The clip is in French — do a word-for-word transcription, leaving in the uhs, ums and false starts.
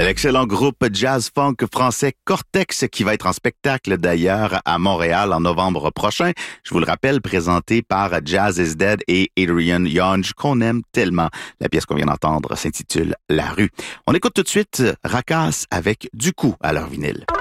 l'excellent groupe jazz-funk français Cortex qui va être en spectacle d'ailleurs à Montréal en novembre prochain. Je vous le rappelle, présenté par Jazz is Dead et Adrian Young, qu'on aime tellement. La pièce qu'on vient d'entendre s'intitule La rue. On écoute tout de suite Racasse avec Du coup à leur vinyle.